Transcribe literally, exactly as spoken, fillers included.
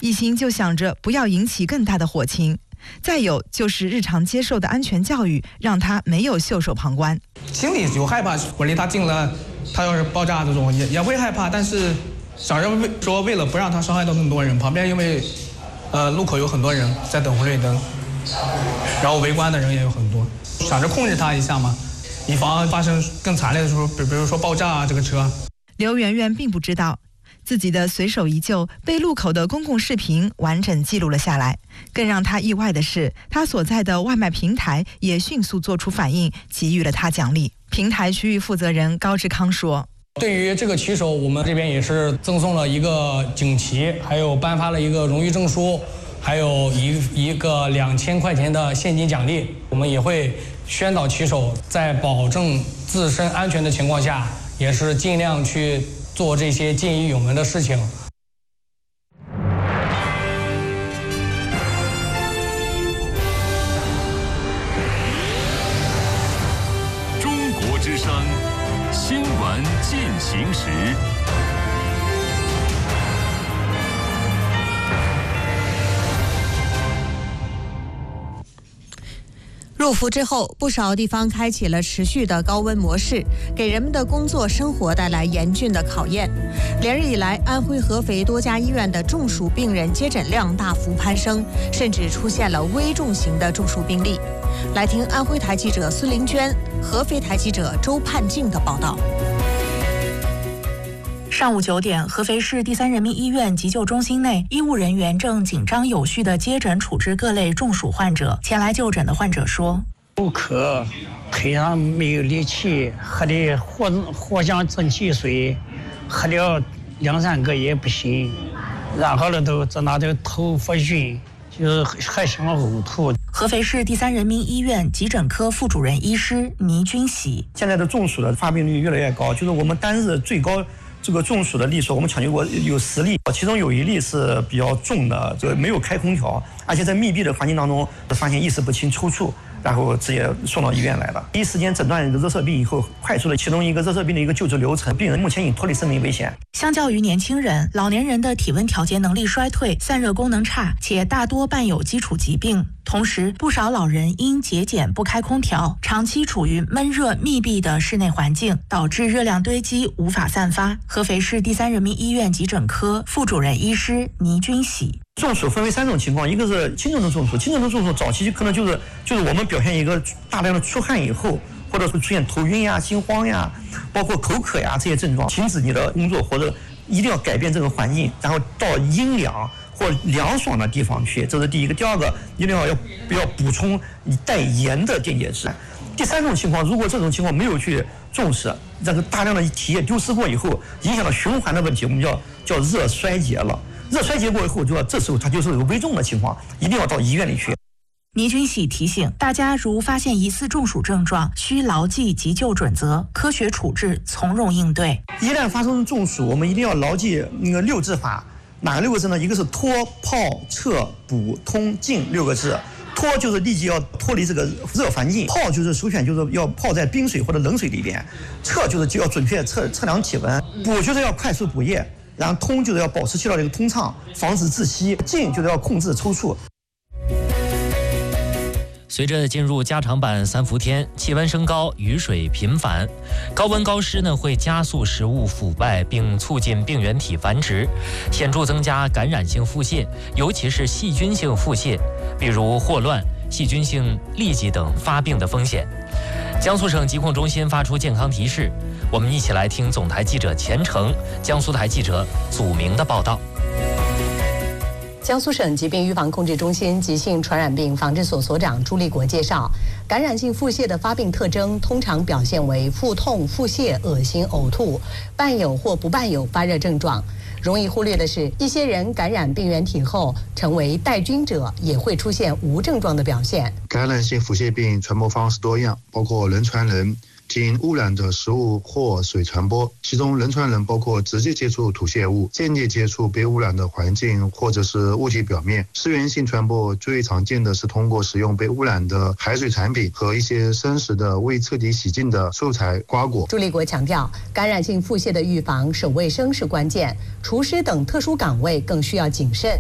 一心就想着不要引起更大的火情。再有就是日常接受的安全教育，让他没有袖手旁观。 心里有害怕，我离他近了，他要是爆炸这种也也会害怕，但是想着为说为了不让他伤害到更多人，旁边因为呃路口有很多人在等红绿灯，然后围观的人也有很多，想着控制他一下嘛，以防发生更惨烈的时候，比比如说爆炸啊这个车。 刘媛媛并不知道，自己的随手一救被路口的公共视频完整记录了下来。更让他意外的是，他所在的外卖平台也迅速做出反应，给予了他奖励。平台区域负责人高志康说， 对于这个骑手，我们这边也是赠送了一个锦旗，还有颁发了一个荣誉证书，还有一一个两千块钱的现金奖励。我们也会宣导骑手在保证自身安全的情况下，也是尽量去做这些见义勇为的事情。 中国之声新闻进行时。 入伏之后，不少地方开启了持续的高温模式，给人们的工作生活带来严峻的考验。连日以来，安徽合肥多家医院的中暑病人接诊量大幅攀升，甚至出现了危重型的中暑病例。来听安徽台记者孙玲娟、合肥台记者周盼静的报道。 上午九点，合肥市第三人民医院急救中心内，医务人员正紧张有序地接诊处置各类中暑患者。前来就诊的患者说：“ 口渴，腿上没有力气，喝的藿藿香正气水，喝了两三个也不行，然后呢都在那都头发晕，就是还想呕吐。” 合肥市第三人民医院急诊科副主任医师倪君喜：“ 现在的中暑的发病率越来越高，就是我们单日最高。这个中暑的例数，我们抢救过有十例，其中有一例是比较重的，这没有开空调，而且在密闭的环境当中发现意识不清、抽搐，然后直接送到医院来了。第一时间诊断热射病以后，快速的启动一个热射病的一个救治流程，病人目前已脱离生命危险。 相较于年轻人，老年人的体温调节能力衰退，散热功能差，且大多伴有基础疾病。同时，不少老人因节俭不开空调，长期处于闷热密闭的室内环境，导致热量堆积无法散发。合肥市第三人民医院急诊科副主任医师倪君喜： 中暑分为三种情况，一个是轻症的中暑，轻症的中暑早期可能就是就是我们表现一个大量的出汗以后，或者会出现头晕呀、心慌呀，包括口渴呀这些症状，停止你的工作或者一定要改变这个环境，然后到阴凉或凉爽的地方去，这是第一个。第二个，一定要要不要补充带盐的电解质。第三种情况，如果这种情况没有去重视，这个大量的体液丢失过以后，影响到循环的问题，我们叫叫热衰竭了。热衰竭过以后，就要这时候它就是有危重的情况，一定要到医院里去。 倪君喜提醒大家，如发现疑似中暑症状，需牢记急救准则，科学处置，从容应对。 一旦发生中暑，我们一定要牢记那个六字法。哪个六个字呢？一个是脱、泡、撤、补、通、静六个字。脱就是立即要脱离这个热环境，泡就是首选就是要泡在冰水或者冷水里边，测就是就要准确测测量体温，补就是要快速补液，然后通就是要保持气道的一个通畅，防止窒息，静就是要控制抽搐。 随着进入加长版三伏天，气温升高，雨水频繁，高温高湿呢会加速食物腐败，并促进病原体繁殖，显著增加感染性腹泻，尤其是细菌性腹泻，比如霍乱、细菌性痢疾等发病的风险。江苏省疾控中心发出健康提示，我们一起来听总台记者钱程、江苏台记者祖明的报道。 江苏省疾病预防控制中心急性传染病防治所所长朱立国介绍，感染性腹泻的发病特征通常表现为腹痛、腹泻、恶心、呕吐，伴有或不伴有发热症状。容易忽略的是，一些人感染病原体后成为带菌者，也会出现无症状的表现。 感染性腹泻病传播方式多样，包括人传人、经污染的食物或水传播，其中人传人包括直接接触吐泻物、间接接触被污染的环境或者是物体表面。湿源性传播最常见的是通过使用被污染的海水产品和一些生食的未彻底洗净的素材瓜果。 朱立国强调，感染性腹泻的预防，手卫生是关键，厨师等特殊岗位更需要谨慎。